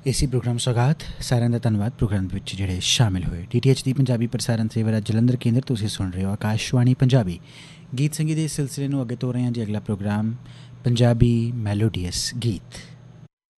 इसी प्रोग्राम सौगात साਰਿਆਂ ਦਾ ਧੰਨਵਾਦ। ਪ੍ਰੋਗਰਾਮ ਵਿੱਚ ਜਿਹੜੇ ਸ਼ਾਮਿਲ ਹੋਏ। DTH ਦੀ ਪੰਜਾਬੀ ਪ੍ਰਸਾਰਣ ਸੇਵਾ ਜਲੰਧਰ ਕੇਂਦਰ ਤੁਸੀਂ ਸੁਣ ਰਹੇ ਹੋ ਆਕਾਸ਼ਵਾਣੀ ਪੰਜਾਬੀ। ਗੀਤ ਸੰਗੀਤ ਦੇ ਸਿਲਸਿਲੇ ਨੂੰ ਅੱਗੇ ਤੋਰ ਰਹੇ ਹਾਂ ਜੀ। ਅਗਲਾ ਪ੍ਰੋਗਰਾਮ ਪੰਜਾਬੀ ਮੈਲੋਡੀਅਸ ਗੀਤ।